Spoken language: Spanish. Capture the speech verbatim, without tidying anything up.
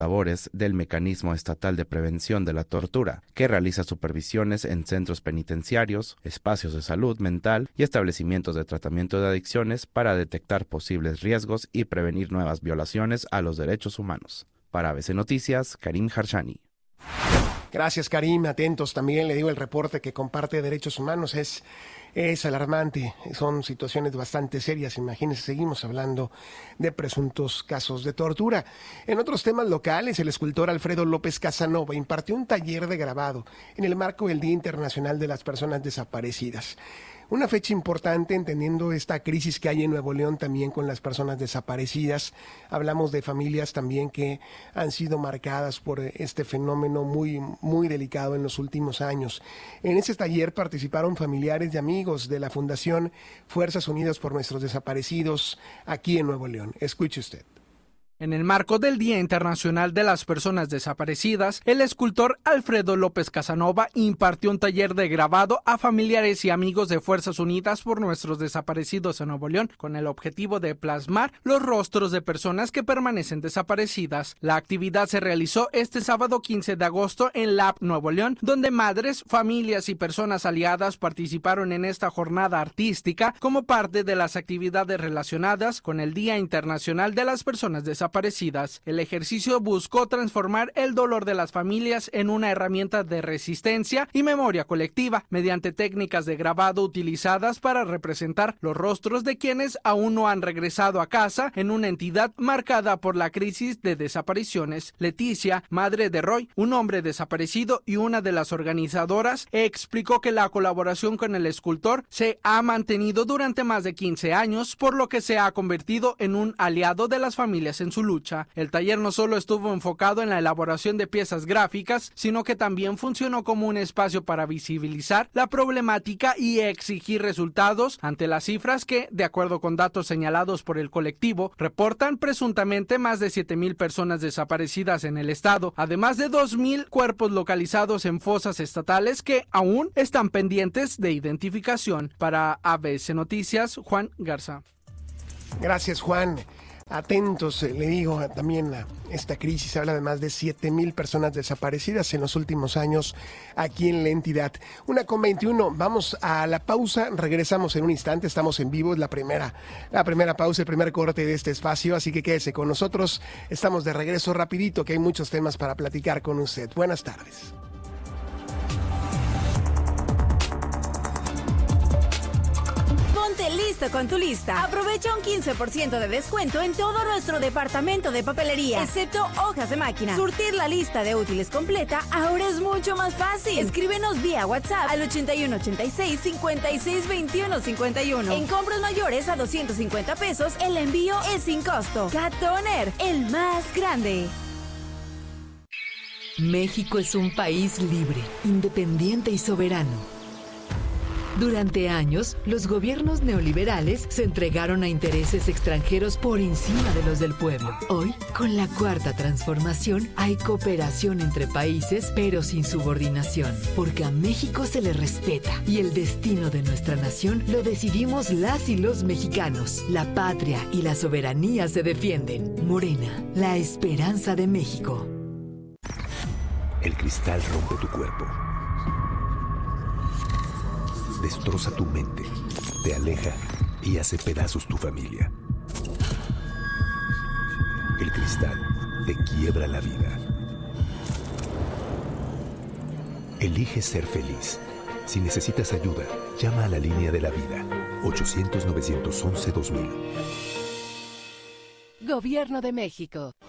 labores del Mecanismo Estatal de Prevención de la Tortura, que realiza supervisiones en centros penitenciarios, espacios de salud mental y establecimientos de tratamiento de adicciones para detectar posibles riesgos y prevenir nuevas violaciones a los derechos humanos. Para A B C Noticias, Karim Harshani. Gracias, Karim. Atentos también, le digo, el reporte que comparte Derechos Humanos es, es alarmante. Son situaciones bastante serias. Imagínense, seguimos hablando de presuntos casos de tortura. En otros temas locales, el escultor Alfredo López Casanova impartió un taller de grabado en el marco del Día Internacional de las Personas Desaparecidas. Una fecha importante entendiendo esta crisis que hay en Nuevo León también con las personas desaparecidas. Hablamos de familias también que han sido marcadas por este fenómeno muy, muy delicado en los últimos años. En ese taller participaron familiares y amigos de la Fundación Fuerzas Unidas por Nuestros Desaparecidos aquí en Nuevo León. Escuche usted. En el marco del Día Internacional de las Personas Desaparecidas, el escultor Alfredo López Casanova impartió un taller de grabado a familiares y amigos de Fuerzas Unidas por Nuestros Desaparecidos en Nuevo León, con el objetivo de plasmar los rostros de personas que permanecen desaparecidas. La actividad se realizó este sábado quince de agosto en Lab Nuevo León, donde madres, familias y personas aliadas participaron en esta jornada artística como parte de las actividades relacionadas con el Día Internacional de las Personas Desaparecidas. El ejercicio buscó transformar el dolor de las familias en una herramienta de resistencia y memoria colectiva mediante técnicas de grabado utilizadas para representar los rostros de quienes aún no han regresado a casa en una entidad marcada por la crisis de desapariciones. Leticia, madre de Roy, un hombre desaparecido y una de las organizadoras, explicó que la colaboración con el escultor se ha mantenido durante más de quince años, por lo que se ha convertido en un aliado de las familias en su lucha. El taller no solo estuvo enfocado en la elaboración de piezas gráficas, sino que también funcionó como un espacio para visibilizar la problemática y exigir resultados ante las cifras que, de acuerdo con datos señalados por el colectivo, reportan presuntamente más de siete mil personas desaparecidas en el estado, además de dos mil cuerpos localizados en fosas estatales que aún están pendientes de identificación. Para A B C Noticias, Juan Garza. Gracias, Juan. Atentos, le digo, también a esta crisis. Habla de más de siete mil personas desaparecidas en los últimos años aquí en la entidad. Una con veintiuno, vamos a la pausa, regresamos en un instante, estamos en vivo, es la primera, la primera pausa, el primer corte de este espacio, así que quédese con nosotros, estamos de regreso rapidito, que hay muchos temas para platicar con usted. Buenas tardes. Ponte listo con tu lista. Aprovecha un quince por ciento de descuento en todo nuestro departamento de papelería, excepto hojas de máquina. Surtir la lista de útiles completa ahora es mucho más fácil. Escríbenos vía WhatsApp al ochenta y uno ochenta y seis, cincuenta y seis veintiuno cincuenta y uno. En compras mayores a doscientos cincuenta pesos, el envío es sin costo. Cat Toner, el más grande. México es un país libre, independiente y soberano. Durante años, los gobiernos neoliberales se entregaron a intereses extranjeros por encima de los del pueblo. Hoy, con la Cuarta Transformación, hay cooperación entre países, pero sin subordinación, porque a México se le respeta y el destino de nuestra nación lo decidimos las y los mexicanos. La patria y la soberanía se defienden. Morena, la esperanza de México. El cristal rompe tu cuerpo. Destroza tu mente, te aleja y hace pedazos tu familia. El cristal te quiebra la vida. Elige ser feliz. Si necesitas ayuda, llama a la línea de la vida, ochocientos, novecientos once, dos mil. Gobierno de México.